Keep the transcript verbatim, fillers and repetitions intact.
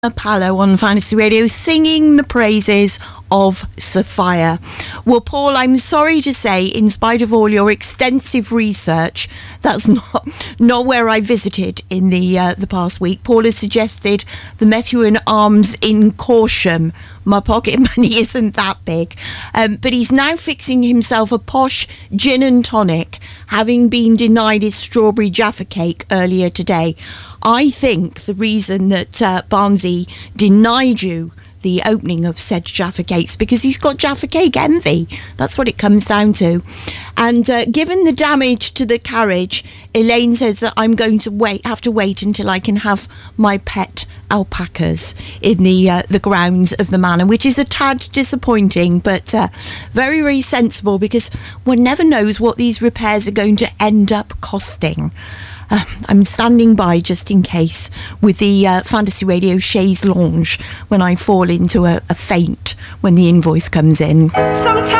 Palo on Fantasy Radio singing the praises of Sophia. Well, Paul, I'm sorry to say, in spite of all your extensive research, that's not not where I visited in the uh, the past week. Paul has suggested the Methuen Arms in Corsham. My pocket money isn't that big, um, but he's now fixing himself a posh gin and tonic, having been denied his strawberry Jaffa cake earlier today. I think the reason that uh, Barnsley denied you the opening of said Jaffa cakes because he's got Jaffa cake envy. That's what it comes down to. And uh, given the damage to the carriage, Elaine says that I'm going to wait, have to wait until I can have my pet alpacas in the uh, the grounds of the manor, which is a tad disappointing, but uh, very, very sensible because one never knows what these repairs are going to end up costing. Uh, I'm standing by just in case with the uh, Fantasy Radio chaise lounge when I fall into a, a faint when the invoice comes in. Sometimes